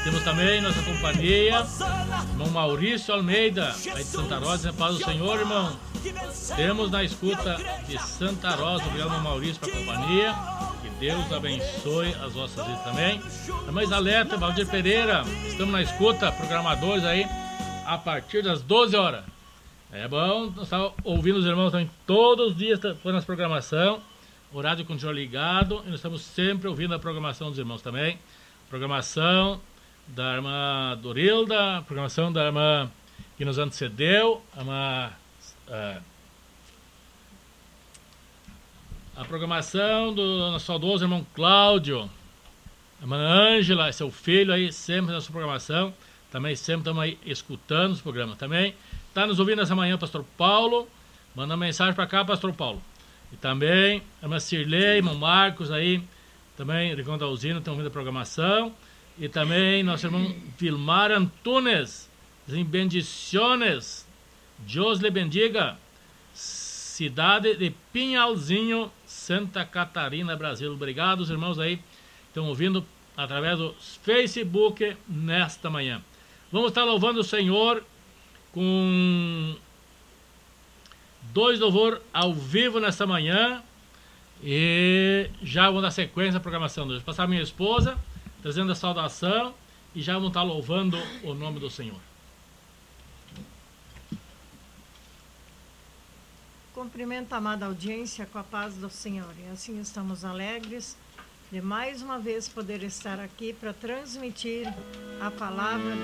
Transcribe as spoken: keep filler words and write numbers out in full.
Temos também nossa companhia, irmão Maurício Almeida, aí de Santa Rosa, paz do Senhor, irmão. Temos na escuta de Santa Rosa, obrigado, irmão Maurício, pela companhia. Que Deus abençoe as vossas vidas também. Irmã Isaleta, Valdir Pereira, estamos na escuta, programadores aí, a partir das doze horas. É bom, nós estamos ouvindo os irmãos também todos os dias, foi nas programação. O rádio continua ligado e nós estamos sempre ouvindo a programação dos irmãos também. Programação da irmã Dorilda, programação da irmã que nos antecedeu, a irmã, uh, a programação do nosso saudoso irmão Cláudio, a irmã Ângela, seu filho aí, sempre na sua programação, também sempre estamos aí escutando os programas também. Está nos ouvindo essa manhã, pastor Paulo, manda mensagem para cá, pastor Paulo. E também a irmã Cirlei, irmão Marcos aí, também Rincão da Usina, estão ouvindo a programação. E também nosso irmão Vilmar Antunes, em bendiciones, Deus lhe bendiga, cidade de Pinhalzinho, Santa Catarina, Brasil. Obrigado, os irmãos aí, estão ouvindo através do Facebook nesta manhã. Vamos estar louvando o Senhor com dois louvor ao vivo nesta manhã e já vou dar sequência à programação de hoje. Passar a minha esposa, trazendo a saudação e já vamos estar louvando o nome do Senhor. Cumprimento a amada audiência com a paz do Senhor. E assim estamos alegres de mais uma vez poder estar aqui para transmitir a palavra